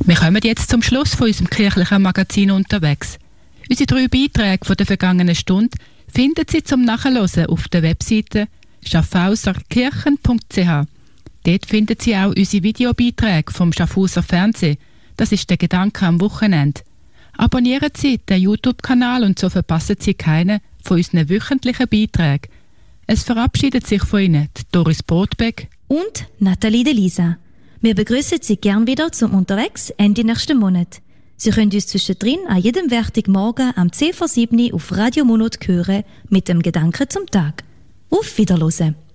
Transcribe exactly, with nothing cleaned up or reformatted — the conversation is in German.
Wir kommen jetzt zum Schluss von unserem kirchlichen Magazin «Unterwegs». Unsere drei Beiträge von der vergangenen Stunde finden Sie zum Nachhören auf der Webseite schaffhauserkirchen punkt c h. Dort finden Sie auch unsere Videobeiträge vom Schaffhauser Fernsehen. Das ist der Gedanke am Wochenende. Abonnieren Sie den YouTube-Kanal und so verpassen Sie keinen von unseren wöchentlichen Beiträgen. Es verabschiedet sich von Ihnen die Doris Brotbeck und Nathalie de Lisa. Wir begrüßen Sie gern wieder zum Unterwegs Ende nächsten Monat. Sie können uns zwischendrin an jedem Werktagsmorgen am zehn vor sieben auf Radio Monat hören mit dem Gedanken zum Tag. Auf Wiederhören!